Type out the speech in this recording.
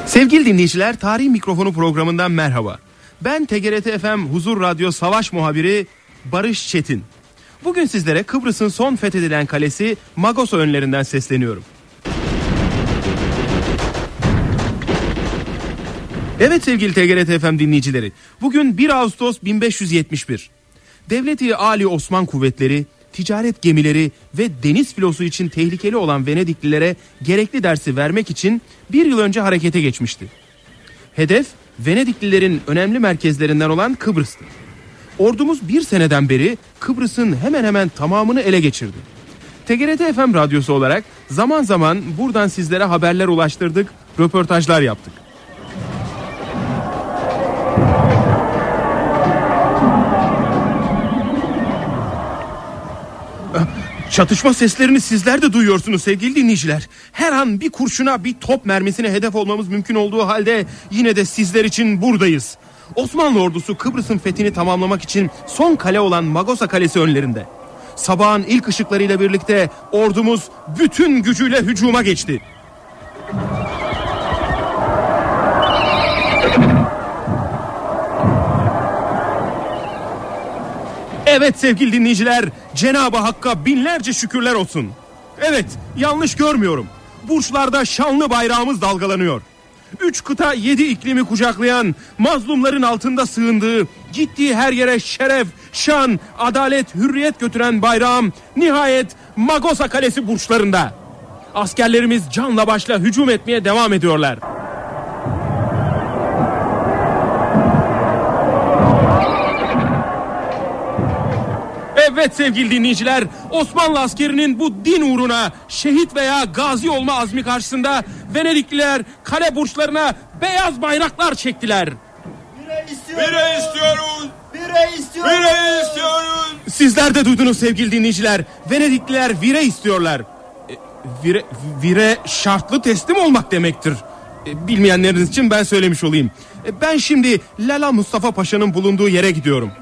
Sevgili dinleyiciler, Tarih Mikrofonu programından merhaba. Ben TGRT FM Huzur Radyo Savaş Muhabiri Barış Çetin. Bugün sizlere Kıbrıs'ın son fethedilen kalesi Magos önlerinden sesleniyorum. Evet sevgili TGRT FM dinleyicileri, bugün 1 Ağustos 1571. Devleti Ali Osman kuvvetleri, ticaret gemileri ve deniz filosu için tehlikeli olan Venediklilere gerekli dersi vermek için bir yıl önce harekete geçmişti. Hedef, Venediklilerin önemli merkezlerinden olan Kıbrıs'tı. Ordumuz bir seneden beri Kıbrıs'ın hemen hemen tamamını ele geçirdi. TGRT FM radyosu olarak zaman zaman buradan sizlere haberler ulaştırdık, röportajlar yaptık. Çatışma seslerini sizler de duyuyorsunuz sevgili dinleyiciler. Her an bir kurşuna, bir top mermisine hedef olmamız mümkün olduğu halde yine de sizler için buradayız. Osmanlı ordusu Kıbrıs'ın fethini tamamlamak için son kale olan Magosa Kalesi önlerinde. Sabahın ilk ışıklarıyla birlikte ordumuz bütün gücüyle hücuma geçti. Evet sevgili dinleyiciler, Cenab-ı Hakk'a binlerce şükürler olsun. Evet, yanlış görmüyorum. Burçlarda şanlı bayrağımız dalgalanıyor. 3 kıta 7 iklimi kucaklayan, mazlumların altında sığındığı, gittiği her yere şeref, şan, adalet, hürriyet götüren bayrağım nihayet Magosa Kalesi burçlarında. Askerlerimiz canla başla hücum etmeye devam ediyorlar. Evet sevgili dinleyiciler, Osmanlı askerinin bu din uğruna şehit veya gazi olma azmi karşısında Venedikliler kale burçlarına beyaz bayraklar çektiler. Bire istiyoruz! Bire istiyoruz! Sizler de duydunuz sevgili dinleyiciler, Venedikliler vire istiyorlar. Vire şartlı teslim olmak demektir. Bilmeyenleriniz için ben söylemiş olayım. Ben şimdi Lala Mustafa Paşa'nın bulunduğu yere gidiyorum.